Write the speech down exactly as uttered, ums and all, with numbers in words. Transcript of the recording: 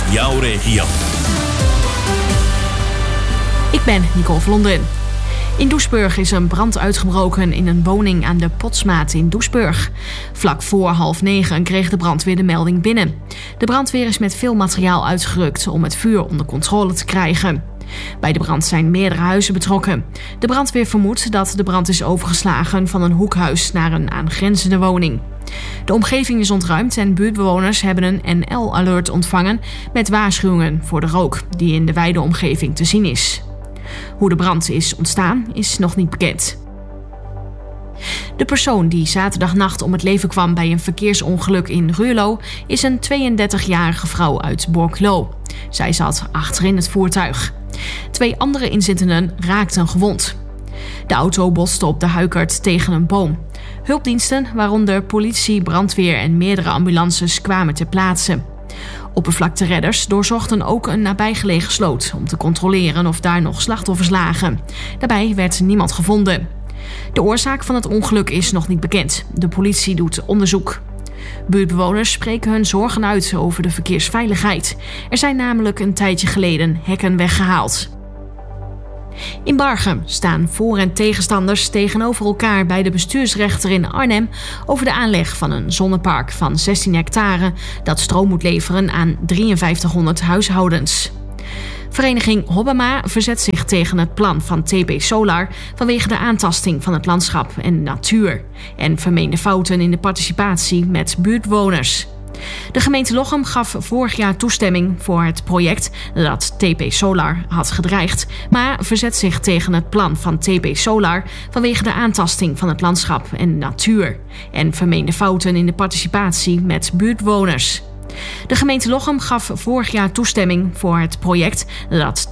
jouw regio. Ik ben Nicole Vlonderen. In Doesburg is een brand uitgebroken in een woning aan de Potsmaat in Doesburg. Vlak voor half negen kreeg de brandweer de melding binnen. De brandweer is met veel materiaal uitgerukt om het vuur onder controle te krijgen. Bij de brand zijn meerdere huizen betrokken. De brandweer vermoedt dat de brand is overgeslagen van een hoekhuis naar een aangrenzende woning. De omgeving is ontruimd en buurtbewoners hebben een N L-alert ontvangen met waarschuwingen voor de rook die in de wijde omgeving te zien is. Hoe de brand is ontstaan is nog niet bekend. De persoon die zaterdagnacht om het leven kwam bij een verkeersongeluk in Ruurlo is een tweeëndertigjarige vrouw uit Borculo. Zij zat achterin het voertuig. Twee andere inzittenden raakten gewond. De auto botste op de Huikert tegen een boom. Hulpdiensten, waaronder politie, brandweer en meerdere ambulances, kwamen ter plaatse. Oppervlakteredders doorzochten ook een nabijgelegen sloot om te controleren of daar nog slachtoffers lagen. Daarbij werd niemand gevonden. De oorzaak van het ongeluk is nog niet bekend. De politie doet onderzoek. Buurtbewoners spreken hun zorgen uit over de verkeersveiligheid. Er zijn namelijk een tijdje geleden hekken weggehaald. In Barchem staan voor- en tegenstanders tegenover elkaar bij de bestuursrechter in Arnhem over de aanleg van een zonnepark van zestien hectare dat stroom moet leveren aan drieënvijftighonderd huishoudens. Vereniging Hobbema verzet zich tegen het plan van T P Solar vanwege de aantasting van het landschap en de natuur en vermeende fouten in de participatie met buurtbewoners. De gemeente Lochem gaf vorig jaar toestemming voor het project dat T P Solar had gedreigd, maar verzet zich tegen het plan van T P Solar vanwege de aantasting van het landschap en de natuur en vermeende fouten in de participatie met buurtbewoners. De gemeente Lochem gaf vorig jaar toestemming voor het project dat